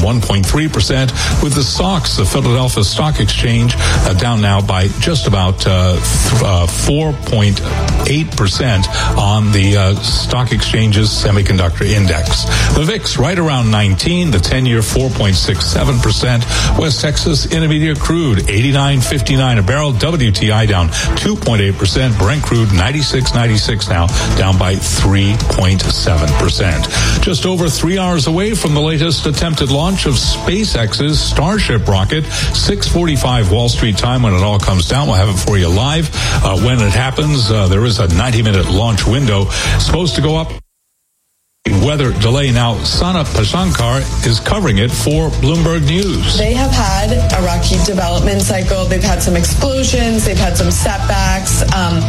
1.3%, with the stocks, the Philadelphia Stock Exchange, down now by just about 4.8% on the stock exchange's semiconductor index. The VIX right around 19, the 10-year 4.67%. West Texas Intermediate crude 89.59 a barrel. WTI down 2.8%. Brent crude 96.96 now, down by 3.7%. Just over 3 hours away from the latest attempted launch of SpaceX's Starship rocket, 6:45 Wall Street time when it all comes down. We'll have it for you live. When it happens, there is a 90-minute launch window. Supposed to go up. Weather delay now. Sana Pashankar is covering it for Bloomberg News. They have had a rocky development cycle. They've had some explosions. They've had some setbacks.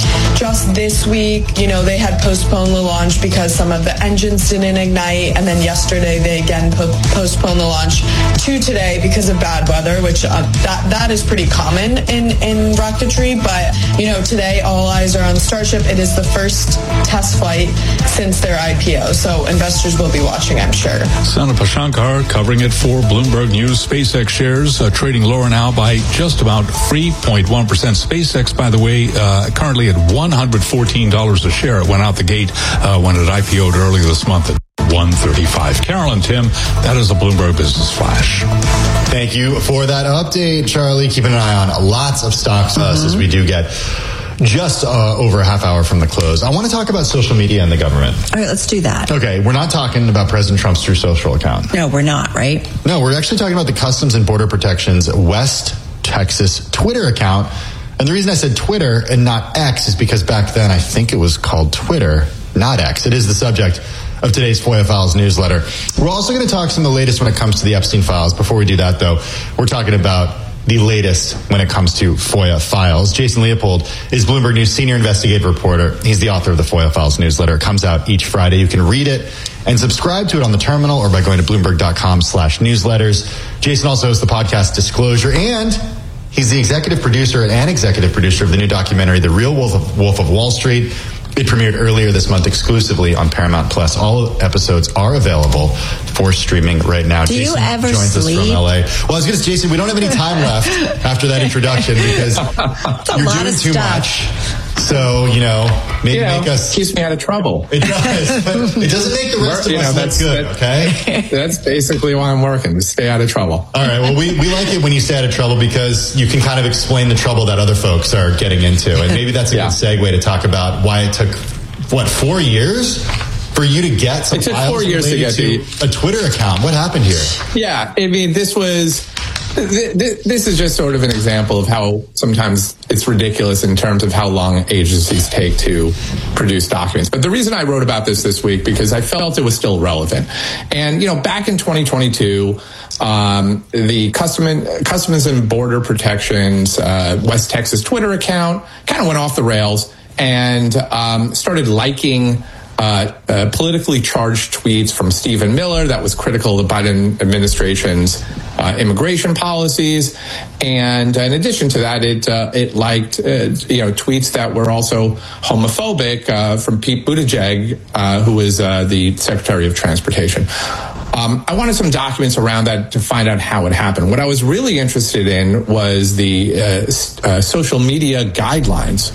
Just this week, they had postponed the launch because some of the engines didn't ignite. And then yesterday, they again postponed the launch to today because of bad weather, which that is pretty common in rocketry. But, today all eyes are on Starship. It is the first test flight since their IPO. So investors will be watching, I'm sure. Sana Pashankar covering it for Bloomberg News. SpaceX shares trading lower now by just about 3.1%. SpaceX, by the way, currently at $114 a share. It went out the gate when it IPO'd earlier this month at $135. Carol and Tim, that is a Bloomberg Business Flash. Thank you for that update, Charlie. Keeping an eye on lots of stocks as we do get just over a half hour from the close. I want to talk about social media and the government. All right, let's do that. Okay, we're not talking about President Trump's Truth Social account. No, we're not, right? No, we're actually talking about the Customs and Border Protection's West Texas Twitter account. And the reason I said Twitter and not X is because back then I think it was called Twitter, not X. It is the subject of today's FOIA Files newsletter. We're also going to talk some of the latest when it comes to the Epstein files. Before we do that, though, we're talking about the latest when it comes to FOIA Files. Jason Leopold is Bloomberg News senior investigative reporter. He's the author of the FOIA Files newsletter. It comes out each Friday. You can read it and subscribe to it on the terminal or by going to Bloomberg.com/newsletters. Jason also hosts the podcast Disclosure, and he's the executive producer and executive producer of the new documentary, The Real Wolf of Wall Street. It premiered earlier this month exclusively on Paramount Plus. All episodes are available for streaming right now. Do Jason you ever joins sleep? us from LA. Well, I was going to say, Jason, we don't have any time left after that introduction because you're doing too much. So, maybe make us... keeps me out of trouble. It does. But it doesn't make the rest of us look good, okay? That's basically why I'm working, to stay out of trouble. All right. Well, we like it when you stay out of trouble because you can kind of explain the trouble that other folks are getting into. And maybe that's a good segue to talk about why it took, 4 years for you to get some files 4 years to get to a Twitter account? What happened here? Yeah. I mean, this is just sort of an example of how sometimes it's ridiculous in terms of how long agencies take to produce documents. But the reason I wrote about this week, because I felt it was still relevant. And, back in 2022, the Customs and Border Protection's West Texas Twitter account kind of went off the rails and started liking politically charged tweets from Stephen Miller that was critical of the Biden administration's immigration policies, and in addition to that, it liked tweets that were also homophobic from Pete Buttigieg, who is the Secretary of Transportation. I wanted some documents around that to find out how it happened. What I was really interested in was the social media guidelines.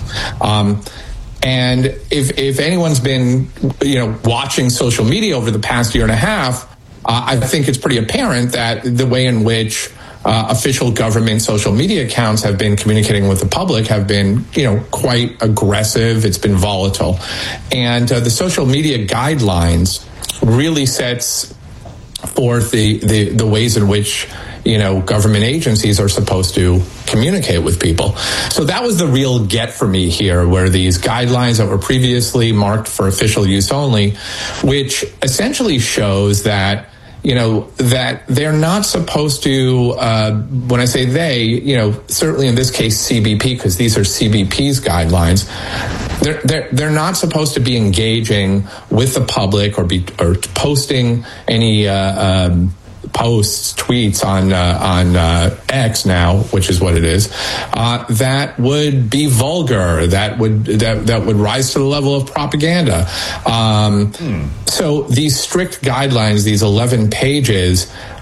And if anyone's been, watching social media over the past year and a half, I think it's pretty apparent that the way in which official government social media accounts have been communicating with the public have been, quite aggressive. It's been volatile. And the social media guidelines really sets forth the ways in which government agencies are supposed to communicate with people. So that was the real get for me here, where these guidelines that were previously marked for official use only, which essentially shows that that they're not supposed to, when I say they, certainly in this case CBP, because these are CBP's guidelines, they're not supposed to be engaging with the public or posting any posts, tweets on X now, which is what it is, that would be vulgar, that would rise to the level of propaganda. So these strict guidelines, these 11 pages,